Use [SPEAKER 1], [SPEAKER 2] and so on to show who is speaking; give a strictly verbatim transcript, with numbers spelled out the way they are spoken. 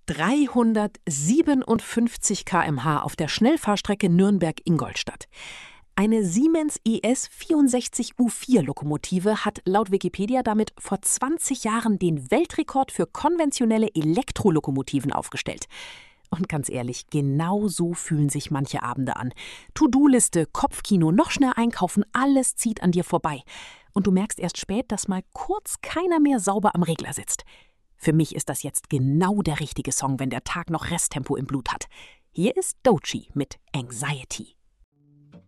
[SPEAKER 1] dreihundertsiebenundfünfzig Kilometer pro Stunde auf der Schnellfahrstrecke Nürnberg-Ingolstadt. Eine Siemens E S vierundsechzig U vier Lokomotive hat laut Wikipedia damit vor zwanzig Jahren den Weltrekord für konventionelle Elektrolokomotiven aufgestellt. Und ganz ehrlich, genau so fühlen sich manche Abende an. To-Do-Liste, Kopfkino, noch schnell einkaufen, alles zieht an dir vorbei. Und du merkst erst spät, dass mal kurz keiner mehr sauber am Regler sitzt. Für mich ist das jetzt genau der richtige Song, wenn der Tag noch Resttempo im Blut hat. Hier ist Doechii mit Anxiety.